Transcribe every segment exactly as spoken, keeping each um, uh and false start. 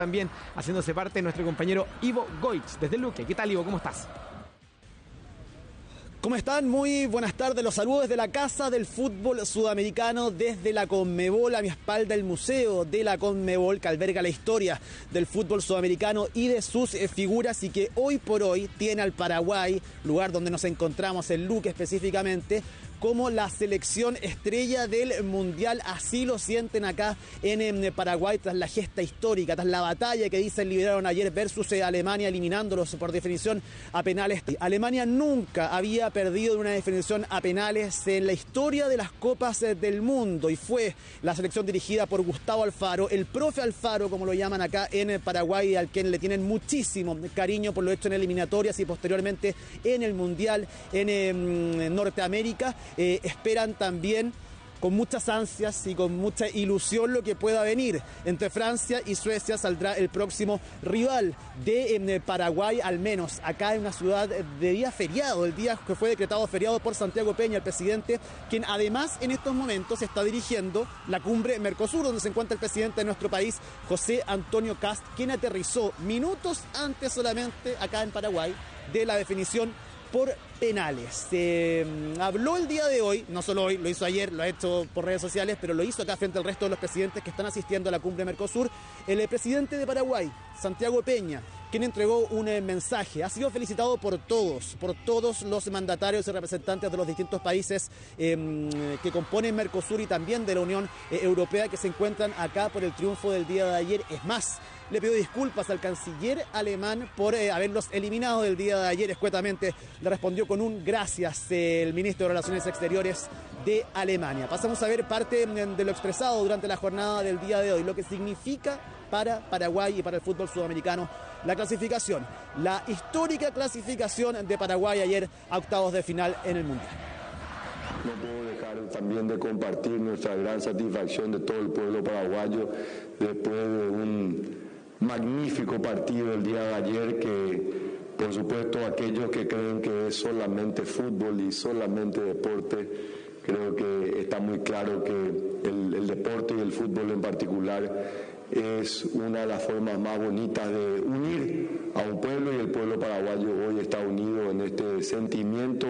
También haciéndose parte nuestro compañero Ivo Goich desde Luque. ¿Qué tal, Ivo? ¿Cómo estás? ¿Cómo están? Muy buenas tardes. Los saludos desde la Casa del Fútbol Sudamericano, desde la Conmebol. A mi espalda el Museo de la Conmebol, que alberga la historia del fútbol sudamericano y de sus eh, figuras, y que hoy por hoy tiene al Paraguay, lugar donde nos encontramos, en Luque específicamente, como la selección estrella del Mundial. Así lo sienten acá en, en Paraguay, tras la gesta histórica, tras la batalla que dicen libraron ayer versus eh, Alemania, eliminándolos por definición a penales. Alemania nunca había perdido en una definición a penales en la historia de las Copas eh, del Mundo, y fue la selección dirigida por Gustavo Alfaro, el profe Alfaro, como lo llaman acá en eh, Paraguay, al quien le tienen muchísimo cariño por lo hecho en eliminatorias y posteriormente en el Mundial en eh, Norteamérica. Eh, esperan también con muchas ansias y con mucha ilusión lo que pueda venir. Entre Francia y Suecia saldrá el próximo rival de eh, Paraguay, al menos acá en una ciudad de día feriado, el día que fue decretado feriado por Santiago Peña, el presidente, quien además en estos momentos está dirigiendo la cumbre Mercosur, donde se encuentra el presidente de nuestro país, José Antonio Kast, quien aterrizó minutos antes solamente acá en Paraguay de la definición por penales. Se eh, habló el día de hoy, no solo hoy, lo hizo ayer, lo ha hecho por redes sociales, pero lo hizo acá frente al resto de los presidentes que están asistiendo a la cumbre Mercosur. El eh, presidente de Paraguay, Santiago Peña, quien entregó un eh, mensaje, ha sido felicitado por todos, por todos los mandatarios y representantes de los distintos países eh, que componen Mercosur y también de la Unión eh, Europea, que se encuentran acá por el triunfo del día de ayer. Es más, le pidió disculpas al canciller alemán por eh, haberlos eliminado del día de ayer. Escuetamente le respondió con un gracias eh, el ministro de Relaciones Exteriores de Alemania. Pasamos a ver parte de lo expresado durante la jornada del día de hoy, lo que significa para Paraguay y para el fútbol sudamericano la clasificación, la histórica clasificación de Paraguay ayer a octavos de final en el Mundial. No puedo dejar también de compartir nuestra gran satisfacción de todo el pueblo paraguayo después de un magnífico partido el día de ayer, que por supuesto aquellos que creen que es solamente fútbol y solamente deporte, creo que está muy claro que el, el deporte y el fútbol en particular es una de las formas más bonitas de unir a un pueblo, y el pueblo paraguayo hoy está unido en este sentimiento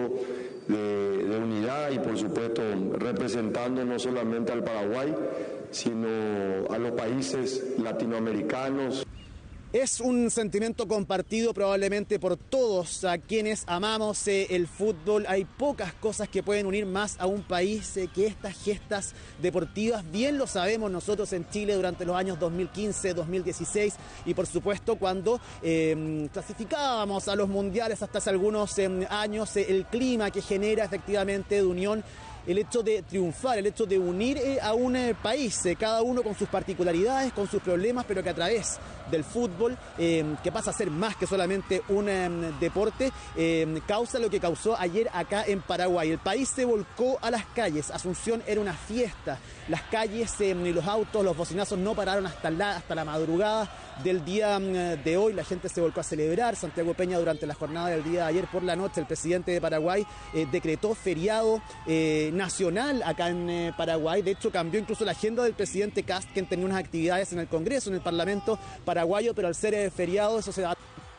de, de unidad, y por supuesto representando no solamente al Paraguay, sino a los países latinoamericanos. Es un sentimiento compartido probablemente por todos a quienes amamos eh, el fútbol. Hay pocas cosas que pueden unir más a un país eh, que estas gestas deportivas. Bien lo sabemos nosotros en Chile durante los años dos mil quince, dos mil dieciséis y por supuesto cuando eh, clasificábamos a los mundiales hasta hace algunos eh, años, eh, el clima que genera efectivamente de unión, el hecho de triunfar, el hecho de unir eh, a un eh, país, eh, cada uno con sus particularidades, con sus problemas, pero que a través del fútbol, eh, que pasa a ser más que solamente un eh, deporte, eh, causa lo que causó ayer acá en Paraguay. El país se volcó a las calles, Asunción era una fiesta, las calles, eh, los autos, los bocinazos no pararon hasta la, hasta la madrugada del día eh, de hoy. La gente se volcó a celebrar. Santiago Peña, durante la jornada del día de ayer por la noche, el presidente de Paraguay eh, decretó feriado eh, nacional acá en eh, Paraguay. De hecho, cambió incluso la agenda del presidente Kast, quien tenía unas actividades en el Congreso, en el Parlamento paraguayo, pero al ser eh, feriado, eso se da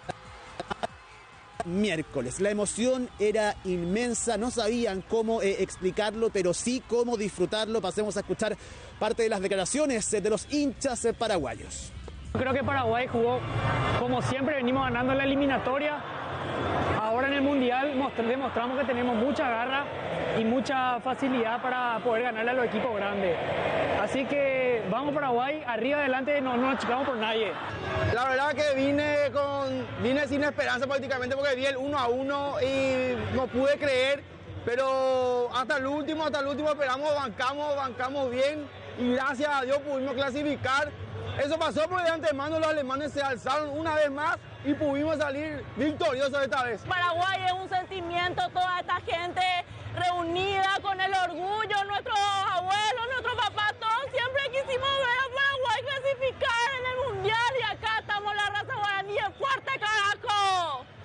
miércoles. La emoción era inmensa, no sabían cómo eh, explicarlo, pero sí cómo disfrutarlo. Pasemos a escuchar parte de las declaraciones eh, de los hinchas eh, paraguayos. Creo que Paraguay jugó como siempre, venimos ganando la eliminatoria. Ahora en el Mundial demostramos que tenemos mucha garra y mucha facilidad para poder ganarle a los equipos grandes. Así que vamos Paraguay, arriba adelante, no, no nos achicamos por nadie. La verdad que vine con vine sin esperanza prácticamente, porque vi el uno a uno y no pude creer, pero hasta el último, hasta el último esperamos, bancamos, bancamos bien, y gracias a Dios pudimos clasificar. Eso pasó porque de antemano los alemanes se alzaron una vez más y pudimos salir victoriosos esta vez. Paraguay es un sentimiento, toda esta gente reunida con el orgullo, nuestros abuelos, nuestros papás, todos siempre quisimos ver a Paraguay clasificar en el Mundial, y acá estamos la raza guaraní en fuerte, carajo.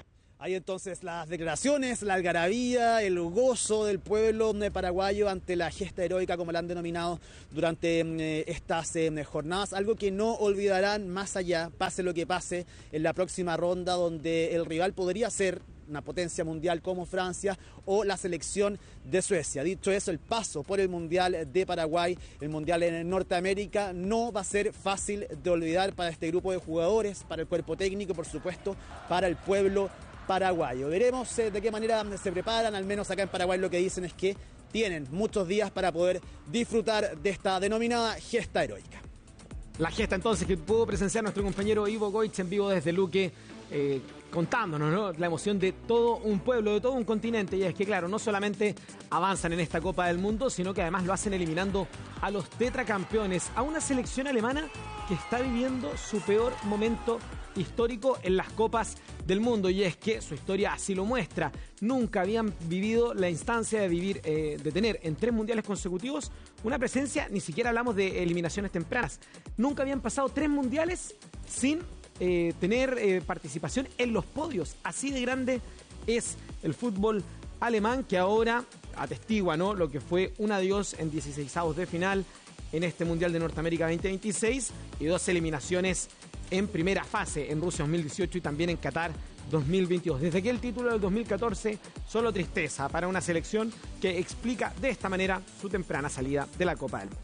Hay entonces las declaraciones, la algarabía, el gozo del pueblo paraguayo ante la gesta heroica, como la han denominado durante eh, estas eh, jornadas, algo que no olvidarán más allá, pase lo que pase, en la próxima ronda, donde el rival podría ser una potencia mundial como Francia o la selección de Suecia. Dicho eso, el paso por el Mundial de Paraguay, el Mundial en Norteamérica, no va a ser fácil de olvidar para este grupo de jugadores, para el cuerpo técnico y por supuesto para el pueblo paraguayo. Veremos eh, de qué manera se preparan. Al menos acá en Paraguay lo que dicen es que tienen muchos días para poder disfrutar de esta denominada gesta heroica. La gesta entonces que pudo presenciar nuestro compañero Ivo Goitz en vivo desde Luque, eh, contándonos, ¿no?, la emoción de todo un pueblo, de todo un continente. Y es que, claro, no solamente avanzan en esta Copa del Mundo, sino que además lo hacen eliminando a los tetracampeones, a una selección alemana que está viviendo su peor momento histórico en las Copas del Mundo. Y es que su historia así lo muestra. Nunca habían vivido la instancia de vivir, eh, de tener en tres mundiales consecutivos una presencia, ni siquiera hablamos de eliminaciones tempranas. Nunca habían pasado tres mundiales sin eh, tener eh, participación en los podios. Así de grande es el fútbol alemán, que ahora atestigua, ¿no?, lo que fue un adiós en dieciseisavos de final en este Mundial de Norteamérica veinte veintiséis y dos eliminaciones en primera fase en Rusia dos mil dieciocho y también en Qatar dos mil veintidós. Desde que el título del dos mil catorce, solo tristeza para una selección que explica de esta manera su temprana salida de la Copa del Mundo.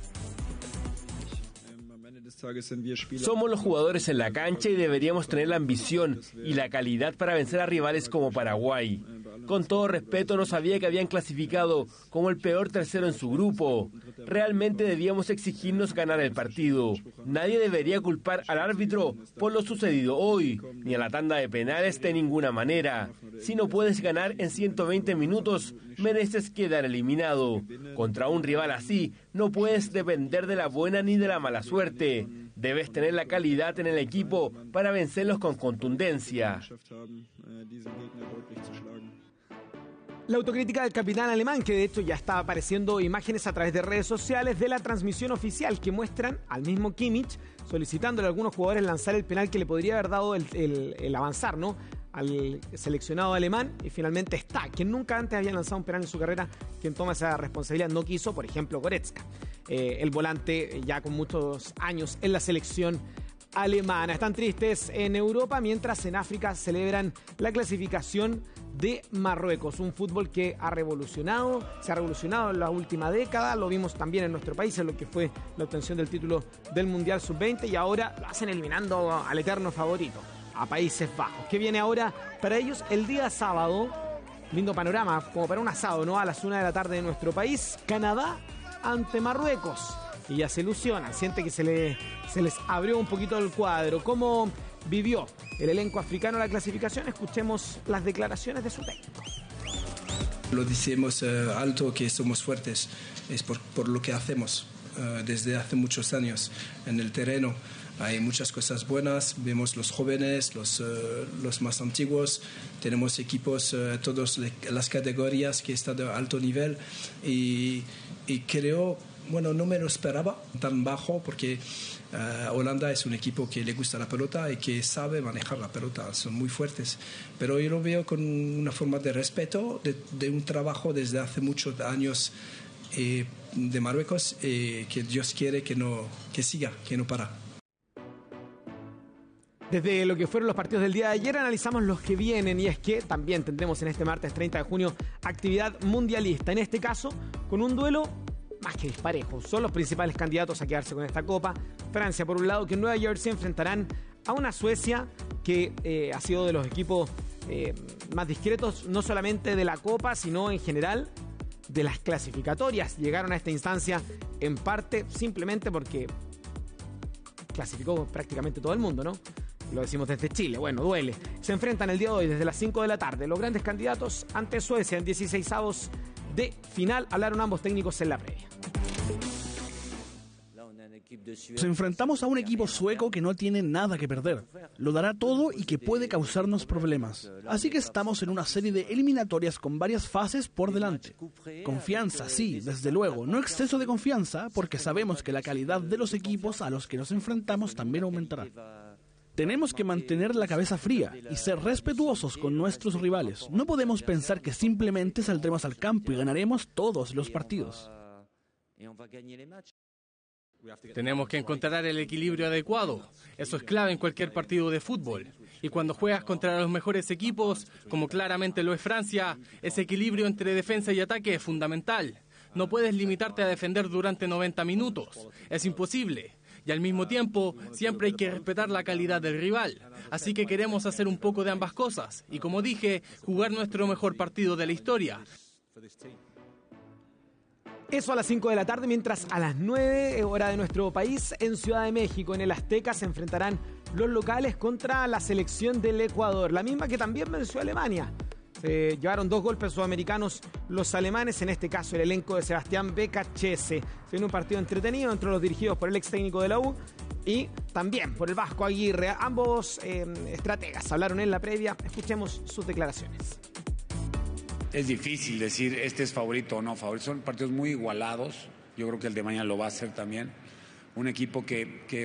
Somos los jugadores en la cancha y deberíamos tener la ambición y la calidad para vencer a rivales como Paraguay. Con todo respeto, no sabía que habían clasificado como el peor tercero en su grupo. Realmente debíamos exigirnos ganar el partido. Nadie debería culpar al árbitro por lo sucedido hoy, ni a la tanda de penales de ninguna manera. Si no puedes ganar en ciento veinte minutos, mereces quedar eliminado. Contra un rival así, no puedes depender de la buena ni de la mala suerte. Debes tener la calidad en el equipo para vencerlos con contundencia. La autocrítica del capitán alemán, que de hecho ya está apareciendo imágenes a través de redes sociales de la transmisión oficial que muestran al mismo Kimmich solicitándole a algunos jugadores lanzar el penal que le podría haber dado el, el, el avanzar, ¿no?, al seleccionado alemán, y finalmente está, quien nunca antes había lanzado un penal en su carrera, quien toma esa responsabilidad, no quiso, por ejemplo, Goretzka, eh, el volante ya con muchos años en la selección alemana. Están tristes en Europa, mientras en África celebran la clasificación de Marruecos, un fútbol que ha revolucionado, se ha revolucionado en la última década, lo vimos también en nuestro país en lo que fue la obtención del título del Mundial sub veinte, y ahora lo hacen eliminando al eterno favorito, a Países Bajos. ¿Qué viene ahora para ellos? El día sábado, lindo panorama, como para un asado, ¿no?, a las una de la tarde de nuestro país, Canadá ante Marruecos. Y ya se ilusionan, siente que se, le, se les abrió un poquito el cuadro. ¿Cómo vivió el elenco africano la clasificación? Escuchemos las declaraciones de su técnico. Lo decimos uh, alto que somos fuertes, es por, por lo que hacemos uh, desde hace muchos años en el terreno. Hay muchas cosas buenas, vemos los jóvenes, los, uh, los más antiguos, tenemos equipos, uh, todas las categorías que están de alto nivel y, y creo, bueno, no me lo esperaba tan bajo porque uh, Holanda es un equipo que le gusta la pelota y que sabe manejar la pelota, son muy fuertes, pero yo lo veo con una forma de respeto, de, de un trabajo desde hace muchos años eh, de Marruecos, eh, que Dios quiere que, no, que siga, que no para. Desde lo que fueron los partidos del día de ayer, analizamos los que vienen, y es que también tendremos en este martes treinta de junio actividad mundialista, en este caso con un duelo más que disparejo. Son los principales candidatos a quedarse con esta copa. Francia, por un lado, que en Nueva Jersey enfrentarán a una Suecia que eh, ha sido de los equipos eh, más discretos, no solamente de la copa, sino en general de las clasificatorias. Llegaron a esta instancia en parte simplemente porque clasificó prácticamente todo el mundo, ¿no? Lo decimos desde Chile, bueno, duele. Se enfrentan el día de hoy desde las cinco de la tarde los grandes candidatos ante Suecia en dieciseisavos de final. Hablaron ambos técnicos en la previa. Nos enfrentamos a un equipo sueco que no tiene nada que perder, lo dará todo y que puede causarnos problemas. Así que estamos en una serie de eliminatorias con varias fases por delante. Confianza, sí, desde luego, no exceso de confianza, porque sabemos que la calidad de los equipos a los que nos enfrentamos también aumentará. Tenemos que mantener la cabeza fría y ser respetuosos con nuestros rivales. No podemos pensar que simplemente saldremos al campo y ganaremos todos los partidos. Tenemos que encontrar el equilibrio adecuado. Eso es clave en cualquier partido de fútbol. Y cuando juegas contra los mejores equipos, como claramente lo es Francia, ese equilibrio entre defensa y ataque es fundamental. No puedes limitarte a defender durante noventa minutos. Es imposible. Y al mismo tiempo, siempre hay que respetar la calidad del rival. Así que queremos hacer un poco de ambas cosas. Y como dije, jugar nuestro mejor partido de la historia. Eso a las cinco de la tarde, mientras a las nueve, hora de nuestro país, en Ciudad de México, en el Azteca, se enfrentarán los locales contra la selección del Ecuador, la misma que también venció a Alemania. Se llevaron dos golpes sudamericanos los alemanes, en este caso el elenco de Sebastián Becachese. Fue un partido entretenido entre los dirigidos por el ex técnico de la U y también por el Vasco Aguirre. Ambos eh, estrategas hablaron en la previa. Escuchemos sus declaraciones. Es difícil decir este es favorito o no favorito. Son partidos muy igualados. Yo creo que el de mañana lo va a hacer también. Un equipo que, que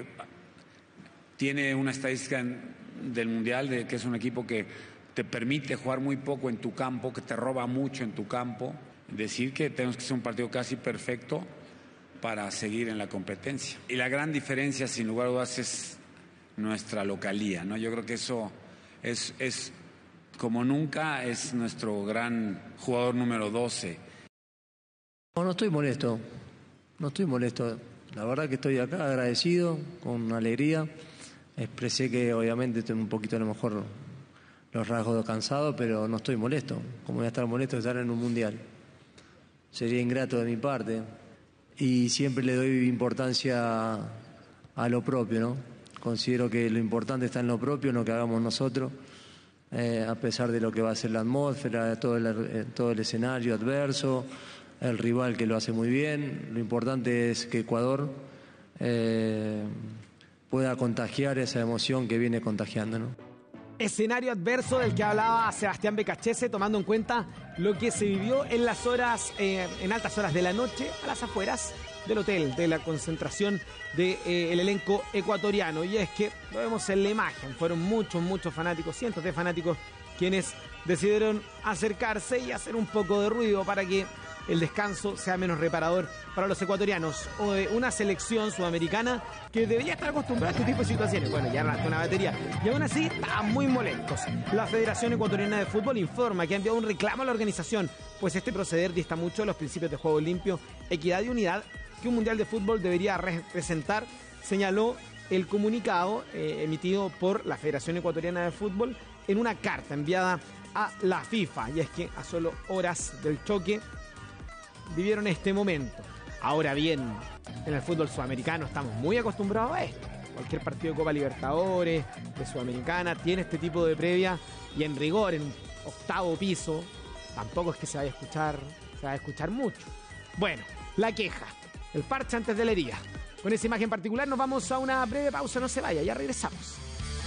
tiene una estadística en, del Mundial, de que es un equipo que te permite jugar muy poco en tu campo, que te roba mucho en tu campo. Decir que tenemos que ser un partido casi perfecto para seguir en la competencia. Y la gran diferencia, sin lugar a dudas, es nuestra localía, ¿no? Yo creo que eso es... es como nunca, es nuestro gran jugador número doce. No, no estoy molesto, no estoy molesto. La verdad que estoy acá agradecido, con alegría. Expresé que obviamente estoy un poquito a lo mejor los rasgos de cansado, pero no estoy molesto. ¿Cómo voy a estar molesto de estar en un mundial? Sería ingrato de mi parte. Y siempre le doy importancia a lo propio, ¿no? Considero que lo importante está en lo propio, en lo que hagamos nosotros. Eh, a pesar de lo que va a ser la atmósfera, todo el, todo el escenario adverso, el rival que lo hace muy bien. Lo importante es que Ecuador eh, pueda contagiar esa emoción que viene contagiando, ¿no? Escenario adverso del que hablaba Sebastián Becachese, tomando en cuenta lo que se vivió en las horas, eh, en altas horas de la noche, a las afueras del hotel, de la concentración del de, eh, elenco ecuatoriano. Y es que lo vemos en la imagen, fueron muchos, muchos fanáticos, cientos de fanáticos, quienes decidieron acercarse y hacer un poco de ruido para que el descanso sea menos reparador para los ecuatorianos, o de una selección sudamericana que debería estar acostumbrada a este tipo de situaciones. Bueno, ya arrastró una batería y aún así estaban muy molestos. La Federación Ecuatoriana de Fútbol informa que ha enviado un reclamo a la organización, pues este proceder dista mucho de los principios de juego limpio, equidad y unidad que un mundial de fútbol debería representar, señaló el comunicado eh, emitido por la Federación Ecuatoriana de Fútbol en una carta enviada a la FIFA. Y es que a solo horas del choque vivieron este momento. Ahora bien, en el fútbol sudamericano estamos muy acostumbrados a esto. Cualquier partido de Copa Libertadores, de Sudamericana, tiene este tipo de previa, y en rigor, en un octavo piso, tampoco es que se vaya a escuchar, se vaya a escuchar mucho. Bueno, la queja, el parche antes de la herida. Con esa imagen particular nos vamos a una breve pausa, no se vaya, ya regresamos.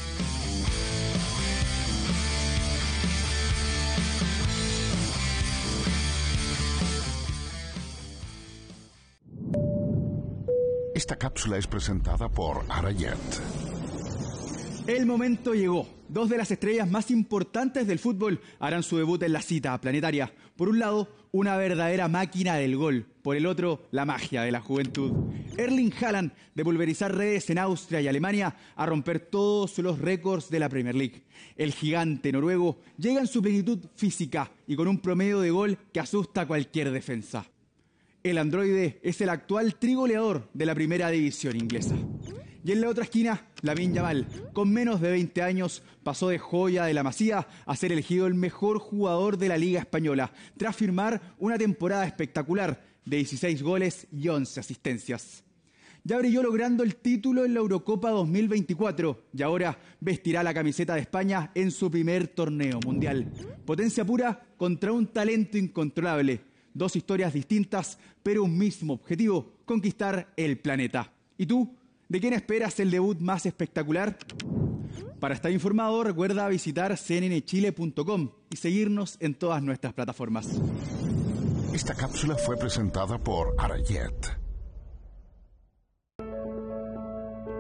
Esta cápsula es presentada por Arayet. El momento llegó. Dos de las estrellas más importantes del fútbol harán su debut en la cita planetaria. Por un lado, una verdadera máquina del gol. Por el otro, la magia de la juventud. Erling Haaland, de pulverizar redes en Austria y Alemania, a romper todos los récords de la Premier League. El gigante noruego llega en su plenitud física y con un promedio de gol que asusta a cualquier defensa. El androide es el actual trigoleador de la primera división inglesa. Y en la otra esquina, Lamine Yamal, con menos de veinte años, pasó de joya de la Masía a ser elegido el mejor jugador de la Liga Española, tras firmar una temporada espectacular de dieciséis goles y once asistencias. Ya brilló logrando el título en la Eurocopa dos mil veinticuatro y ahora vestirá la camiseta de España en su primer torneo mundial. Potencia pura contra un talento incontrolable. Dos historias distintas, pero un mismo objetivo: conquistar el planeta. ¿Y tú? ¿De quién esperas el debut más espectacular? Para estar informado, recuerda visitar c n n chile punto com y seguirnos en todas nuestras plataformas. Esta cápsula fue presentada por Arayet.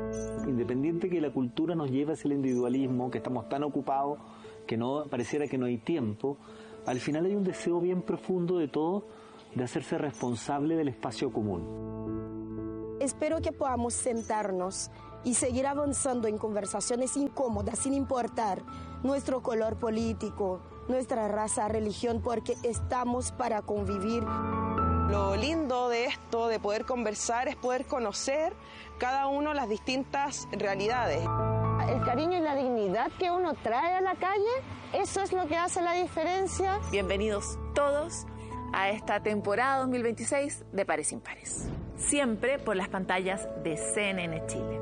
independiente que la cultura nos lleve hacia el individualismo, que estamos tan ocupados que no pareciera que no hay tiempo, al final hay un deseo bien profundo de todos de hacerse responsable del espacio común. Espero que podamos sentarnos y seguir avanzando en conversaciones incómodas sin importar nuestro color político, nuestra raza, religión, porque estamos para convivir. Lo lindo de esto, de poder conversar, es poder conocer cada uno las distintas realidades. El cariño y la dignidad que uno trae a la calle, eso es lo que hace la diferencia. Bienvenidos todos a esta temporada dos mil veintiséis de Pares Impares, siempre por las pantallas de C N N Chile.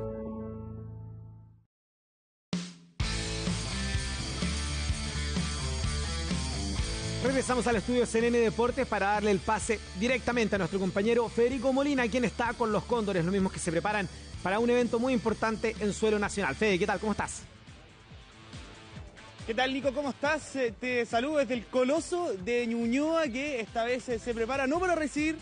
Regresamos al estudio C N N Deportes para darle el pase directamente a nuestro compañero Federico Molina, quien está con los Cóndores, los mismos que se preparan para un evento muy importante en suelo nacional. Fede, ¿qué tal? ¿Cómo estás? ¿Qué tal, Nico? ¿Cómo estás? Te saludo desde el Coloso de Ñuñoa, que esta vez se prepara no para recibir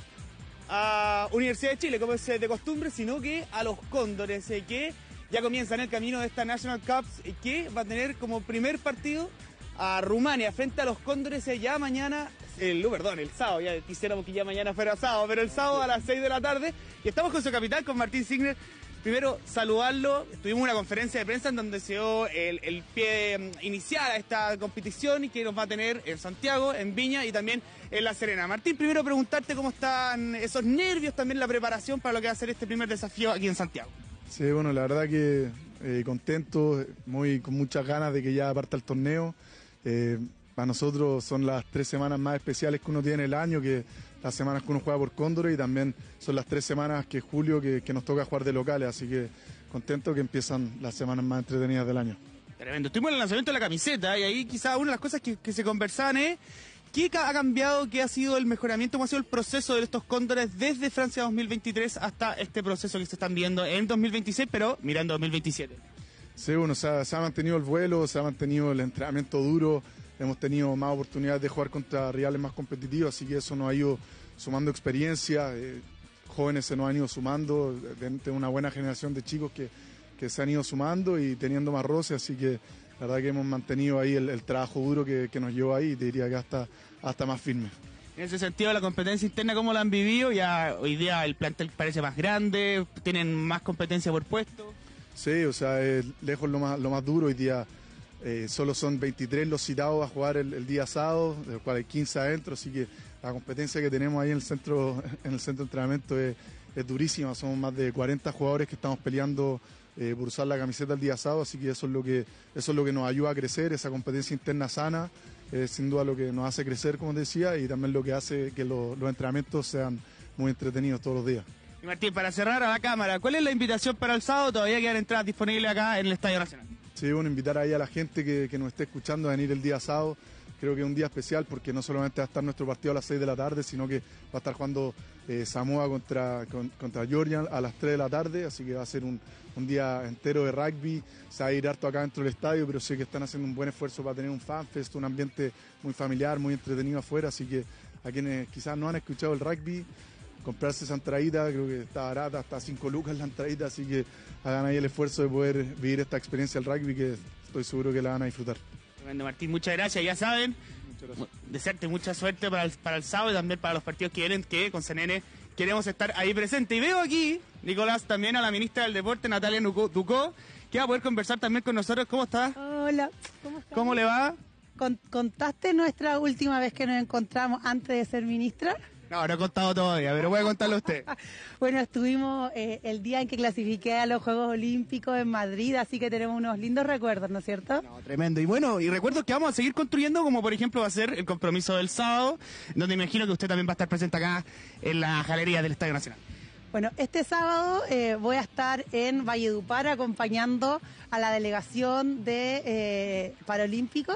a Universidad de Chile, como es de costumbre, sino que a los Cóndores, que ya comienzan el camino de esta National Cup, que va a tener como primer partido a Rumania frente a los Cóndores ya mañana, el, no, perdón, el sábado, ya quisiéramos que ya mañana fuera sábado, pero el sábado a las seis de la tarde, y estamos con su capitán, con Martín Signer. Primero, saludarlo. Tuvimos una conferencia de prensa en donde se dio el, el pie inicial a esta competición y que nos va a tener en Santiago, en Viña y también en La Serena. Martín, primero preguntarte cómo están esos nervios, también la preparación para lo que va a ser este primer desafío aquí en Santiago. Sí, bueno, la verdad que eh, contento, muy, con muchas ganas de que ya parta el torneo. Eh, para nosotros son las tres semanas más especiales que uno tiene en el año, que las semanas que uno juega por Cóndores, y también son las tres semanas que julio que, que nos toca jugar de locales, así que contento que empiezan las semanas más entretenidas del año. Tremendo. Estuvimos en el lanzamiento de la camiseta y ahí quizás una de las cosas que, que se conversaban es ¿qué ha cambiado, qué ha sido el mejoramiento, cómo ha sido el proceso de estos Cóndores desde Francia dos mil veintitrés hasta este proceso que se están viendo en dos mil veintiséis, pero mirando dos mil veintisiete? Sí, bueno, se ha, se ha mantenido el vuelo, se ha mantenido el entrenamiento duro, hemos tenido más oportunidades de jugar contra rivales más competitivos, así que eso nos ha ido sumando experiencia, eh, jóvenes se nos han ido sumando, de, de una buena generación de chicos que, que se han ido sumando y teniendo más roce, así que la verdad que hemos mantenido ahí el, el trabajo duro que, que nos llevó ahí, y te diría que hasta, hasta más firme. En ese sentido, la competencia interna, ¿cómo la han vivido? Ya hoy día el plantel parece más grande, tienen más competencia por puesto. Sí, o sea, es lejos lo más, lo más duro. Hoy día eh, solo son veintitrés los citados a jugar el, el día sábado, de los cuales hay quince adentro, así que la competencia que tenemos ahí en el centro, en el centro de entrenamiento es, es durísima. Somos más de cuarenta jugadores que estamos peleando eh, por usar la camiseta el día sábado, así que eso es lo que, eso es lo que nos ayuda a crecer, esa competencia interna sana, es sin duda lo que nos hace crecer, como te decía, y también lo que hace que lo, los entrenamientos sean muy entretenidos todos los días. Y Martín, para cerrar a la cámara, ¿cuál es la invitación para el sábado? Todavía quedan entradas disponibles acá en el Estadio Nacional. Sí, bueno, invitar ahí a la gente que, que nos esté escuchando a venir el día sábado. Creo que es un día especial porque no solamente va a estar nuestro partido a las seis de la tarde, sino que va a estar jugando eh, Samoa contra, con, contra Georgia a las tres de la tarde, así que va a ser un, un día entero de rugby. Se va a ir harto acá dentro del estadio, pero sé que están haciendo un buen esfuerzo para tener un fanfest, un ambiente muy familiar, muy entretenido afuera, así que a quienes quizás no han escuchado el rugby, comprarse esa entradita, creo que está barata, hasta cinco lucas la entradita, así que hagan ahí el esfuerzo de poder vivir esta experiencia del rugby, que estoy seguro que la van a disfrutar. Tremendo, Martín, muchas gracias, ya saben, desearte mucha suerte para el, para el sábado y también para los partidos que vienen, que con C N N queremos estar ahí presente. Y veo aquí, Nicolás, también a la ministra del Deporte, Natalia Ducó, que va a poder conversar también con nosotros. ¿Cómo está? Hola, ¿cómo estás? ¿Cómo le va? ¿Contaste nuestra última vez que nos encontramos antes de ser ministra? No, no he contado todavía, pero voy a contarlo a usted. Bueno, estuvimos eh, el día en que clasifiqué a los Juegos Olímpicos en Madrid, así que tenemos unos lindos recuerdos, ¿no es cierto? No, tremendo. Y bueno, y recuerdos que vamos a seguir construyendo, como por ejemplo va a ser el compromiso del sábado, donde imagino que usted también va a estar presente acá en la galería del Estadio Nacional. Bueno, este sábado eh, voy a estar en Valledupar acompañando a la delegación de eh, Paralímpicos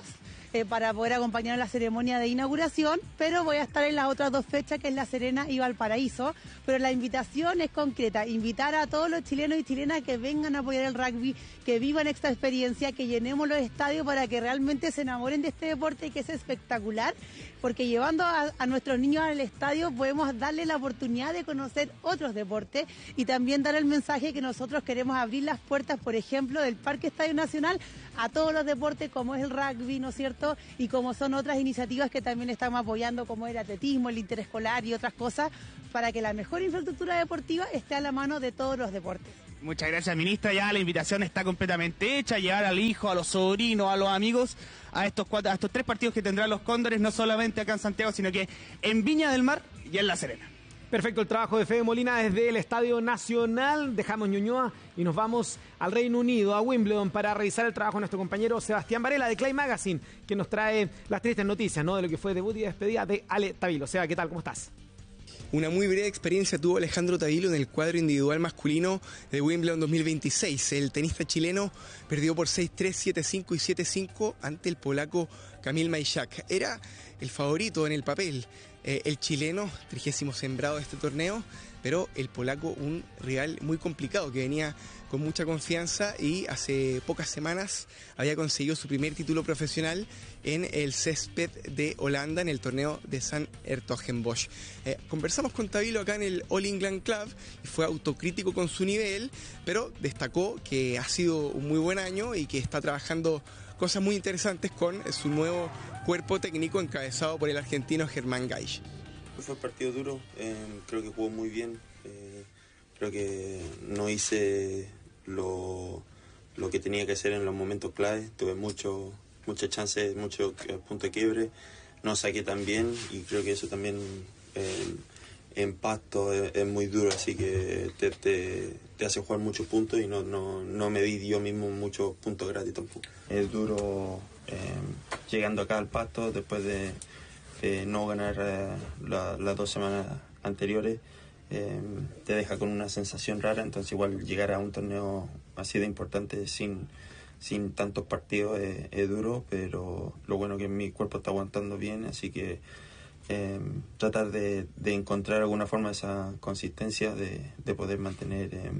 eh, para poder acompañar en la ceremonia de inauguración, pero voy a estar en las otras dos fechas, que es La Serena y Valparaíso. Pero la invitación es concreta, invitar a todos los chilenos y chilenas que vengan a apoyar el rugby, que vivan esta experiencia, que llenemos los estadios para que realmente se enamoren de este deporte, que es espectacular, porque llevando a, a nuestros niños al estadio podemos darle la oportunidad de conocer otros deportes y también dar el mensaje que nosotros queremos abrir las puertas, por ejemplo, del Parque Estadio Nacional a todos los deportes, como es el rugby, ¿no es cierto? Y como son otras iniciativas que también estamos apoyando, como el atletismo, el interescolar y otras cosas, para que la mejor infraestructura deportiva esté a la mano de todos los deportes. Muchas gracias, ministra. Ya la invitación está completamente hecha, llevar al hijo, a los sobrinos, a los amigos, a estos cuatro, a estos tres partidos que tendrán los Cóndores, no solamente acá en Santiago, sino que en Viña del Mar y en La Serena. Perfecto el trabajo de Fede Molina desde el Estadio Nacional. Dejamos Ñuñoa y nos vamos al Reino Unido, a Wimbledon, para revisar el trabajo de nuestro compañero Sebastián Varela de Clay Magazine, que nos trae las tristes noticias, ¿no?, de lo que fue debut y despedida de Ale Tavilo. Seba, ¿qué tal? ¿Cómo estás? Una muy breve experiencia tuvo Alejandro Tavilo en el cuadro individual masculino de Wimbledon dos mil veintiséis. El tenista chileno perdió por seis tres, siete cinco y siete cinco ante el polaco Kamil Majchak. Era el favorito en el papel, eh, el chileno, trigésimo sembrado de este torneo, pero el polaco un rival muy complicado que venía con mucha confianza y hace pocas semanas había conseguido su primer título profesional en el césped de Holanda en el torneo de San Hertogenbosch. Eh, conversamos con Tavilo acá en el All England Club y fue autocrítico con su nivel, pero destacó que ha sido un muy buen año y que está trabajando cosas muy interesantes con su nuevo cuerpo técnico encabezado por el argentino Germán Gaisch. Fue un partido duro, eh, creo que jugó muy bien, eh, creo que no hice lo, lo que tenía que hacer en los momentos clave, tuve mucho, muchas chances, muchos puntos de quiebre, no saqué tan bien y creo que eso también eh, en pasto es, es muy duro, así que te, te, te hace jugar muchos puntos y no, no, no me di yo mismo muchos puntos gratis tampoco. Es duro eh, llegando acá al pasto después de Eh, no ganar eh, la, las dos semanas anteriores, eh, te deja con una sensación rara, entonces igual llegar a un torneo así de importante sin, sin tantos partidos es, es duro, pero lo bueno es que mi cuerpo está aguantando bien, así que eh, tratar de, de encontrar alguna forma esa consistencia de, de poder mantener eh,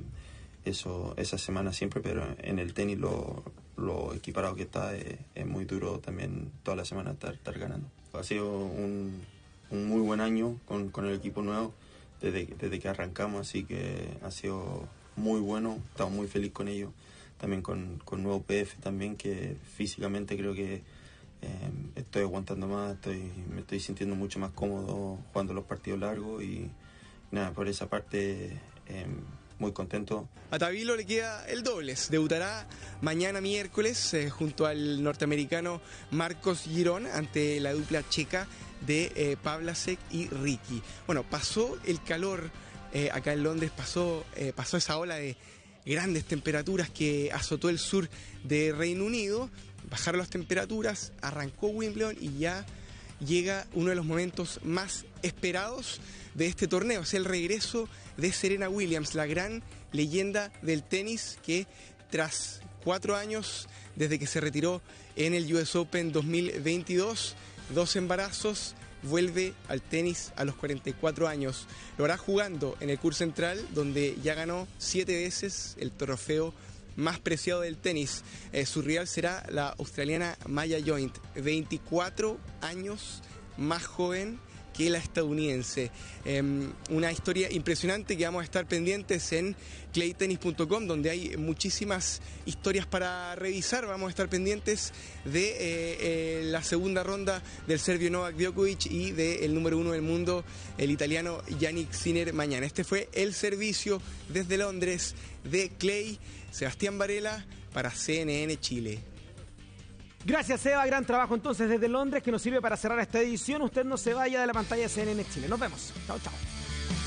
eso esa semana siempre, pero en el tenis lo, lo equiparado que está es, es muy duro también toda la semana estar, estar ganando. Ha sido un, un muy buen año con, con el equipo nuevo desde, desde que arrancamos, así que ha sido muy bueno, estamos muy felices con ellos, también con, con nuevo P F también, que físicamente creo que eh, estoy aguantando más, estoy, me estoy sintiendo mucho más cómodo jugando los partidos largos y nada, por esa parte eh, muy contento. A Tavilo le queda el dobles. Debutará mañana miércoles eh, junto al norteamericano Marcos Girón ante la dupla checa de eh, Pavlasek y Ricky. Bueno, pasó el calor eh, acá en Londres, pasó, eh, pasó esa ola de grandes temperaturas que azotó el sur de Reino Unido. Bajaron las temperaturas, arrancó Wimbledon y ya llega uno de los momentos más esperados de este torneo. Es el regreso de Serena Williams, la gran leyenda del tenis que tras cuatro años desde que se retiró en el U S Open dos mil veintidós, dos embarazos, vuelve al tenis a los cuarenta y cuatro años. Lo hará jugando en el Court Central, donde ya ganó siete veces el trofeo más preciado del tenis. Eh, su rival será la australiana Maya Joint, veinticuatro años más joven que la estadounidense. Eh, una historia impresionante que vamos a estar pendientes en clay tennis punto com, donde hay muchísimas historias para revisar. Vamos a estar pendientes de eh, eh, la segunda ronda del serbio Novak Djokovic y del número uno del mundo, el italiano Yannick Sinner, mañana. Este fue el servicio desde Londres de Clay. Sebastián Varela para C N N Chile. Gracias, Seba. Gran trabajo entonces desde Londres, que nos sirve para cerrar esta edición. Usted no se vaya de la pantalla de C N N Chile. Nos vemos. Chao, chao.